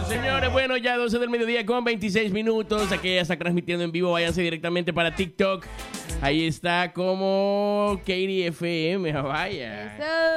Señores, bueno, ya 12 del mediodía con 26 minutos. Aquí ya está transmitiendo en vivo. Váyanse directamente para TikTok. Ahí está como Katie FM. Vaya.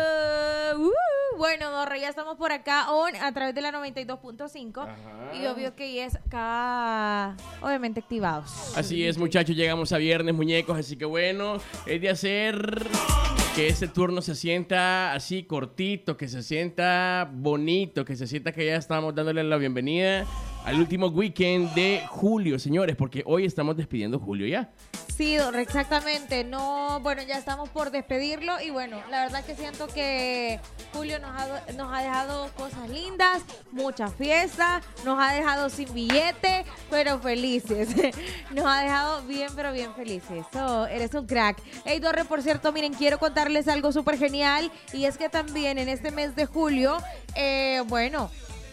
Bueno, Dorre, ya estamos por acá a través de la 92.5. Y obvio que es acá, obviamente, activados. Así es, muchachos. Llegamos a viernes, muñecos. Así que bueno, es de hacer que este turno se sienta así cortito, que se sienta bonito, que se sienta que ya estamos dándole la bienvenida al último weekend de julio, señores, porque hoy estamos despidiendo julio ya. Sí, exactamente. No, bueno, ya estamos por despedirlo y bueno, la verdad que siento que julio nos ha dejado cosas lindas, muchas fiestas, nos ha dejado sin billete, pero felices. Nos ha dejado bien, pero bien felices. Eres un crack. Hey, Dorre, por cierto, miren, quiero contarles algo súper genial y es que también en este mes de julio, bueno,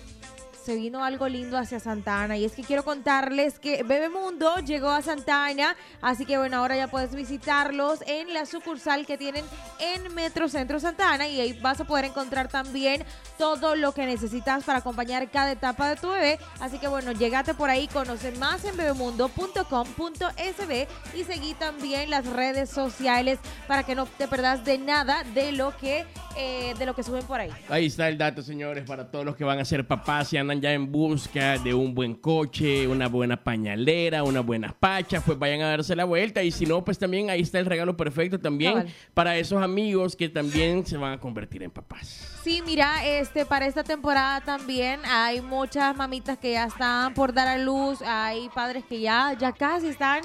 se vino algo lindo hacia Santa Ana y es que quiero contarles que Bebemundo llegó a Santa Ana, así que bueno, ahora ya puedes visitarlos en la sucursal que tienen en Metrocentro Santa Ana y ahí vas a poder encontrar también todo lo que necesitas para acompañar cada etapa de tu bebé, así que bueno, llégate por ahí, conoce más en bebemundo.com.sb y seguí también las redes sociales para que no te perdas de nada de lo que suben por ahí. Ahí está el dato, señores, para todos los que van a ser papás y andan ya en busca de un buen coche, una buena pañalera, unas buenas pachas, pues vayan a darse la vuelta y si no, pues también ahí está el regalo perfecto también para esos amigos que también se van a convertir en papás. Sí, mira, para esta temporada también hay muchas mamitas que ya están por dar a luz, hay padres que ya casi están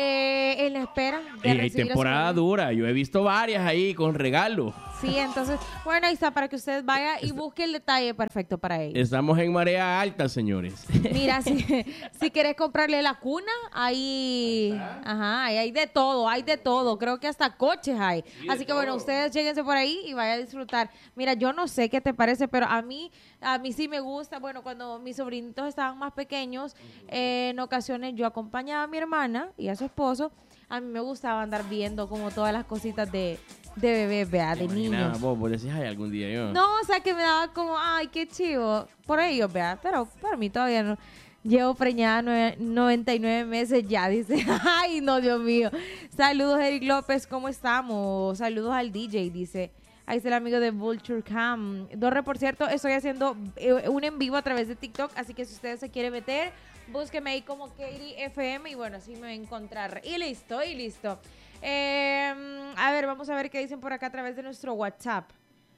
en la espera de hay temporada dura, yo he visto varias ahí con regalo. Sí, entonces, bueno, ahí está, para que usted vaya y busque el detalle perfecto para ellos. Estamos en marea alta, señores. Mira, si querés comprarle la cuna, ahí hay de todo, creo que hasta coches hay. Sí, así que bueno, ustedes lléguense por ahí y vayan a disfrutar. Mira, yo no sé qué te parece, pero a mí sí me gusta, bueno, cuando mis sobrinitos estaban más pequeños, en ocasiones yo acompañaba a mi hermana y a su esposo, a mí me gustaba andar viendo como todas las cositas de bebés, vea, de niños. Vos decís, ay, algún día yo. No, o sea, que me daba como, ay, qué chivo, por ellos, vea, pero para mí todavía no. Llevo preñada 99 meses ya, dice. Ay, no, Dios mío. Saludos, Eric López, ¿cómo estamos? Saludos al DJ, dice. Ahí está el amigo de Vulture Cam. Dorre, por cierto, estoy haciendo un en vivo a través de TikTok, así que si ustedes se quieren meter, búsqueme ahí como Katie FM y bueno, así me va a encontrar. Y listo. A ver, vamos a ver qué dicen por acá a través de nuestro WhatsApp.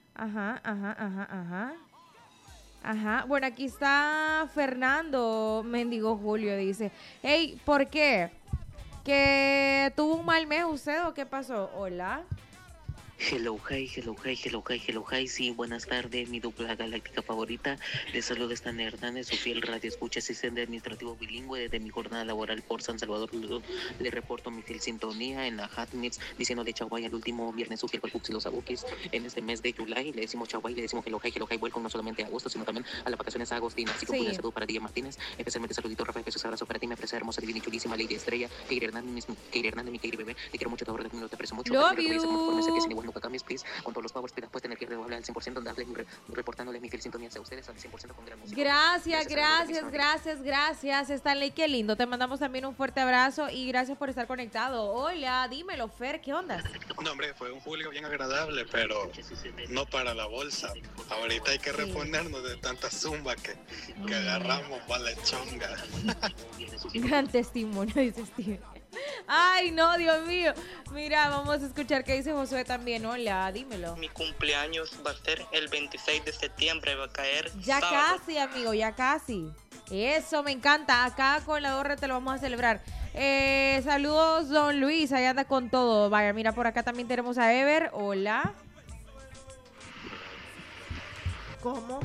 Ajá. Bueno, aquí está Fernando Mendigo Julio, dice. Hey, ¿por qué? ¿Que tuvo un mal mes usted o qué pasó? Hola. Hello, hi, sí, buenas tardes, mi dupla galáctica favorita. Les saluda Stan Hernández, su fiel radio escucha, asistente administrativo bilingüe desde mi jornada laboral por San Salvador. Le reporto mi fiel sintonía en la Hatmits, diciéndole chaguay al último viernes su fiel y los abukis. En este mes de July le decimos chaguay, le decimos hello, hi, welcome no solamente a agosto, sino también a las vacaciones agostinas. Así que un saludo para Díaz Martínez, especialmente saludito Rafael Jesús, abrazo para ti, me aprecia hermosa, divina y chulísima Lady Estrella, Katie Hernández, mi Katie bebé, te quiero mucho, te adoro, te aprecio mucho. Love you. Please, con todos los powers, después tener que devolver al 100%, darles reportándoles mi fiel sintonía a ustedes al 100% con gran música. Gracias, Stanley, qué lindo. Te mandamos también un fuerte abrazo y gracias por estar conectado. Hola, dímelo, Fer, ¿qué onda? No, hombre, fue un julio bien agradable, pero no para la bolsa. Ahorita hay que reponernos de tanta zumba que agarramos para la chonga. Gran testimonio, dice Steve. Ay, no, Dios mío. Mira, vamos a escuchar qué dice Josué también. Hola, dímelo. Mi cumpleaños va a ser el 26 de septiembre, va a caer ya sábado. Casi, amigo, ya casi. Eso, me encanta. Acá con la Dorre te lo vamos a celebrar. Saludos, don Luis, ahí anda con todo. Vaya, mira, por acá también tenemos a Ever. Hola. ¿Cómo?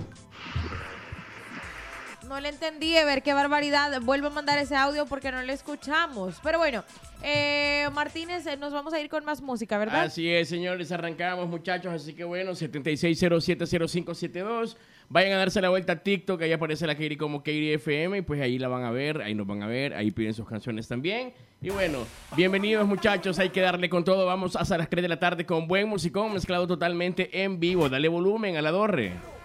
No le entendí, Ever, qué barbaridad. Vuelvo a mandar ese audio porque no le escuchamos. Pero bueno, Martínez, nos vamos a ir con más música, ¿verdad? Así es, señores, arrancamos, muchachos. Así que bueno, 76070572. Vayan a darse la vuelta a TikTok, ahí aparece la Katie como Katie FM, y pues ahí la van a ver, ahí nos van a ver, ahí piden sus canciones también. Y bueno, bienvenidos, muchachos, hay que darle con todo. Vamos hasta las 3 de la tarde con buen musicón mezclado totalmente en vivo. Dale volumen a la Dorre.